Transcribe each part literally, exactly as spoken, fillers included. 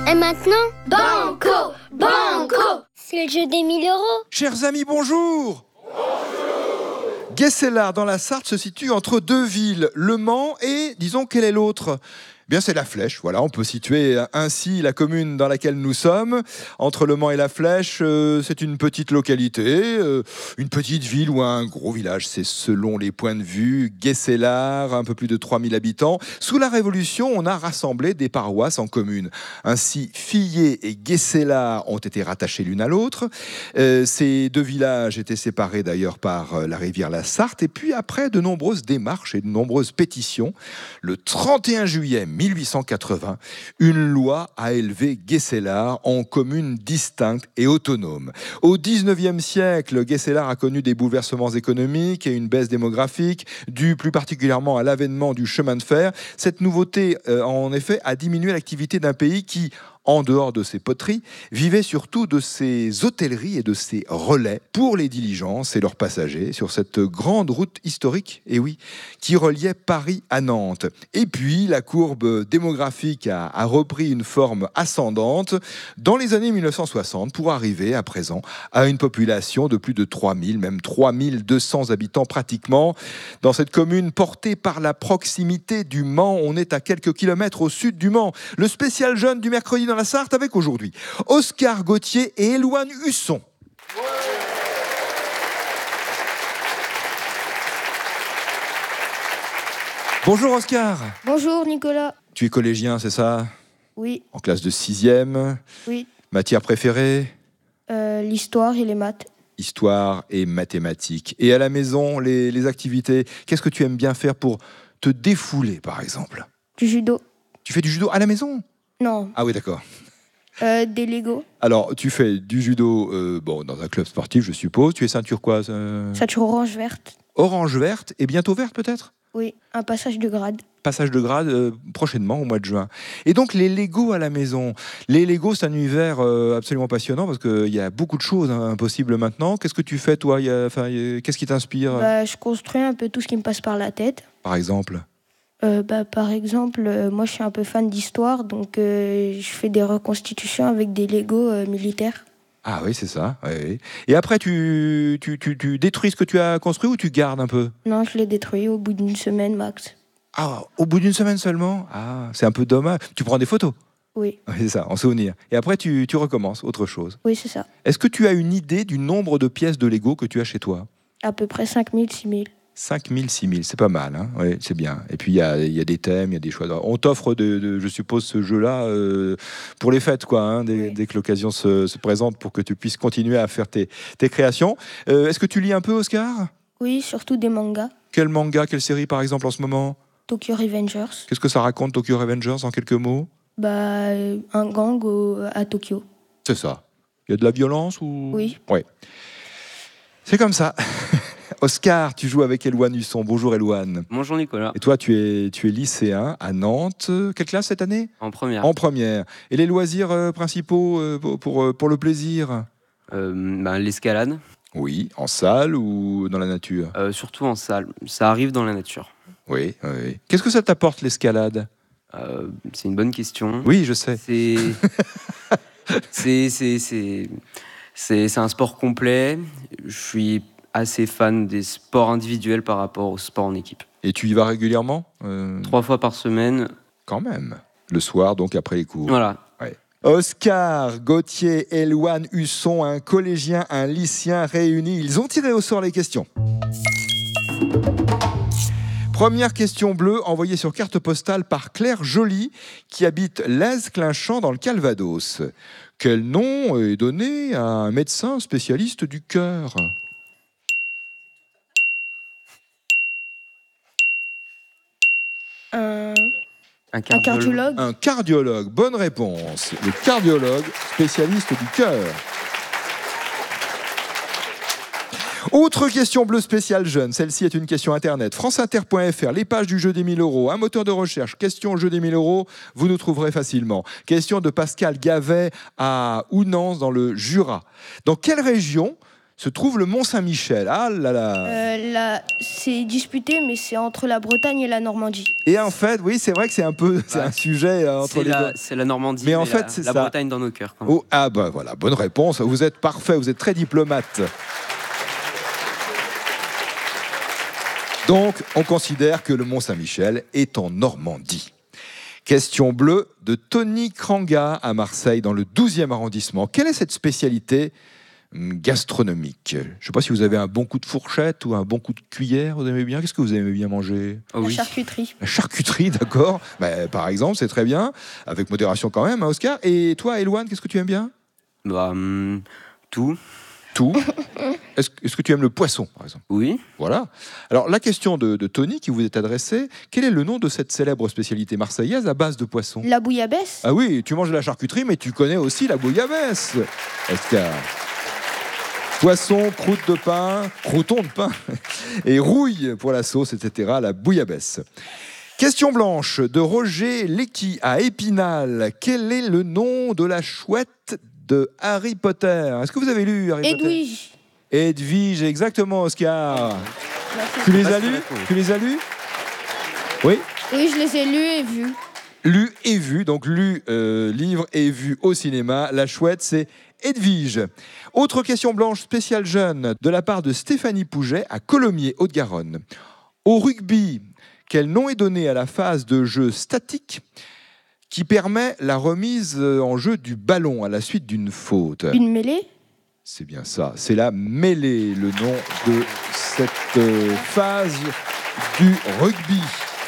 Et maintenant, Banco, Banco, c'est le jeu des mille euros. Chers amis, bonjour. Bonjour. Guescellard dans la Sarthe se situe entre deux villes, Le Mans et, disons, quelle est l'autre ? Bien, c'est la Flèche. Voilà, on peut situer ainsi la commune dans laquelle nous sommes. Entre Le Mans et la Flèche, euh, c'est une petite localité, euh, une petite ville ou un gros village. C'est selon les points de vue. Guescellard, un peu plus de trois mille habitants. Sous la Révolution, on a rassemblé des paroisses en communes. Ainsi, Fillet et Guescellard ont été rattachés l'une à l'autre. Euh, ces deux villages étaient séparés d'ailleurs par la rivière la Sarthe. Et puis après de nombreuses démarches et de nombreuses pétitions, le trente et un juillet mille huit cent quatre-vingts, une loi a élevé Guescellard en commune distincte et autonome. Au dix-neuvième siècle, Guescellard a connu des bouleversements économiques et une baisse démographique, due plus particulièrement à l'avènement du chemin de fer. Cette nouveauté, euh, en effet, a diminué l'activité d'un pays qui, en dehors de ses poteries, vivait surtout de ses hôtelleries et de ses relais pour les diligences et leurs passagers sur cette grande route historique, et oui, qui reliait Paris à Nantes. Et puis, la courbe démographique a, a repris une forme ascendante dans les années mille neuf cent soixante pour arriver à présent à une population de plus de trois mille, même trois mille deux cents habitants pratiquement. Dans cette commune portée par la proximité du Mans, on est à quelques kilomètres au sud du Mans. Le spécial jeune du mercredi dans la Sarthe avec aujourd'hui Oscar Gauthier et Éloine Husson. Bonjour Oscar. Bonjour Nicolas. Tu es collégien, c'est ça ? Oui. En classe de sixième. Oui. Matière préférée ? euh, L'histoire et les maths. Histoire et mathématiques. Et à la maison, les, les activités, qu'est-ce que tu aimes bien faire pour te défouler par exemple ? Du judo. Tu fais du judo à la maison ? Non. Ah oui, d'accord. Euh, des Lego. Alors, tu fais du judo euh, bon, dans un club sportif, je suppose. Tu es ceinture quoi euh... Ceinture orange verte. Orange verte et bientôt verte peut-être ? Oui, un passage de grade. Passage de grade euh, prochainement au mois de juin. Et donc les Lego à la maison. Les Lego, c'est un univers euh, absolument passionnant parce qu'il y a beaucoup de choses hein, impossibles maintenant. Qu'est-ce que tu fais toi ? y a, y a, Qu'est-ce qui t'inspire ? bah, Je construis un peu tout ce qui me passe par la tête. Par exemple ? Euh, bah, par exemple, euh, moi je suis un peu fan d'histoire, donc euh, je fais des reconstitutions avec des Lego euh, militaires. Ah oui, c'est ça. Oui, oui. Et après, tu, tu, tu, tu détruis ce que tu as construit ou tu gardes un peu ? Non, je les détruis au bout d'une semaine max. Ah, au bout d'une semaine seulement ? Ah, c'est un peu dommage. Tu prends des photos ? Oui. Oui, c'est ça, en souvenir. Et après, tu, tu recommences autre chose. Oui, c'est ça. Est-ce que tu as une idée du nombre de pièces de Lego que tu as chez toi ? À peu près cinq mille, six mille. cinq mille, six mille, c'est pas mal, hein, oui, c'est bien. Et puis il y a, y a des thèmes, il y a des choix. On t'offre, de, de, je suppose, ce jeu-là euh, pour les fêtes, quoi, hein, dès, oui. dès que l'occasion se, se présente pour que tu puisses continuer à faire tes, tes créations. Euh, est-ce que tu lis un peu, Oscar ? Oui, surtout des mangas. Quel manga, quelle série, par exemple, en ce moment ? Tokyo Revengers. Qu'est-ce que ça raconte, Tokyo Revengers, en quelques mots ? Bah, un gang au, à Tokyo. C'est ça. Il y a de la violence ou... Oui. Oui. C'est comme ça. Oscar, tu joues avec Éloine Husson. Bonjour Éloine. Bonjour Nicolas. Et toi, tu es, tu es lycéen à Nantes. Quelle classe cette année ? En première. En première. Et les loisirs euh, principaux euh, pour, pour, euh, pour le plaisir ? euh, ben, L'escalade. Oui, en salle ou dans la nature ? euh, Surtout en salle. Ça arrive dans la nature. Oui, oui. Qu'est-ce que ça t'apporte l'escalade ? euh, C'est une bonne question. Oui, je sais. C'est... c'est, c'est, c'est, c'est, c'est un sport complet. Je suis assez fan des sports individuels par rapport au sport en équipe. Et tu y vas régulièrement ? euh... Trois fois par semaine. Quand même. Le soir, donc après les cours. Voilà. Ouais. Oscar, Gauthier, Éloine Husson, un collégien, un lycéen réunis. Ils ont tiré au sort les questions. Première question bleue envoyée sur carte postale par Claire Joly qui habite Lèze-Clinchamp dans le Calvados. Quel nom est donné à un médecin spécialiste du cœur ? Un, Un un cardiologue. cardiologue. Un cardiologue. Bonne réponse. Le cardiologue spécialiste du cœur. Autre question bleue spéciale jeune, celle-ci est une question internet. franceinter point f r, les pages du jeu des mille euros, un moteur de recherche, question jeu des mille euros, vous nous trouverez facilement. Question de Pascal Gavet à Ounance dans le Jura. Dans quelle région se trouve le Mont Saint-Michel. Ah là là. Euh, là, c'est disputé, mais c'est entre la Bretagne et la Normandie. Et en fait, oui, c'est vrai que c'est un peu, c'est Ouais. un sujet euh, entre C'est les la, deux. c'est la Normandie, Mais en mais fait, la, c'est la ça. Bretagne dans nos cœurs. Quand même. Oh, ah bah voilà, bonne réponse. Vous êtes parfait, vous êtes très diplomate. Donc, on considère que le Mont Saint-Michel est en Normandie. Question bleue de Tony Kranga à Marseille, dans le douzième arrondissement. Quelle est cette spécialité hum, gastronomique? Je ne sais pas si vous avez un bon coup de fourchette ou un bon coup de cuillère. Vous aimez bien? Qu'est-ce que vous aimez bien manger? Oh, La oui. charcuterie. La charcuterie, d'accord. Bah, par exemple, c'est très bien. Avec modération quand même, hein, Oscar. Et toi, Eloane, qu'est-ce que tu aimes bien? Bah, hum, tout, Tout. Est-ce, est-ce que tu aimes le poisson, par exemple? oui. Voilà. Alors, la question de, de Tony qui vous est adressée, quel est le nom de cette célèbre spécialité marseillaise à base de poisson? La bouillabaisse. Ah oui, tu manges de la charcuterie, mais tu connais aussi la bouillabaisse, Oscar. Poisson, croûte de pain, crouton de pain, et rouille pour la sauce, et cetera, la bouillabaisse. Question blanche de Roger Lecky à Épinal. Quel est le nom de la chouette de Harry Potter? Est-ce que vous avez lu Harry Potter? Edwige. Edwige, exactement, Oscar. Merci. Tu les Pas as si lus réponse. Tu les as lus Oui. Oui, je les ai lus et vus. Lu et vu, donc lu euh, livre et vu au cinéma. La chouette, c'est Edwige. Autre question blanche spéciale jeune de la part de Stéphanie Pouget à Colomiers, Haute-Garonne. Au rugby, quel nom est donné à la phase de jeu statique qui permet la remise en jeu du ballon à la suite d'une faute? Une mêlée. C'est bien ça, c'est la mêlée, le nom de cette euh, phase du rugby.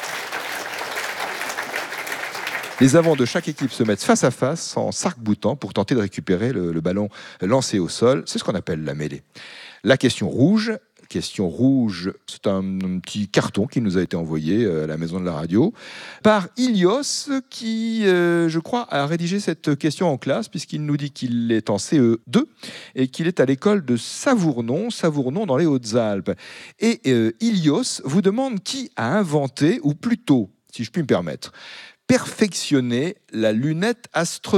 Les avants de chaque équipe se mettent face à face en s'arc-boutant pour tenter de récupérer le, le ballon lancé au sol. C'est ce qu'on appelle la mêlée. La question rouge, question rouge, c'est un, un petit carton qui nous a été envoyé à la maison de la radio par Ilios qui, euh, je crois, a rédigé cette question en classe puisqu'il nous dit qu'il est en C E deux et qu'il est à l'école de Savournon, Savournon dans les Hautes-Alpes. Et euh, Ilios vous demande qui a inventé, ou plutôt, si je puis me permettre, perfectionner la lunette astronomique.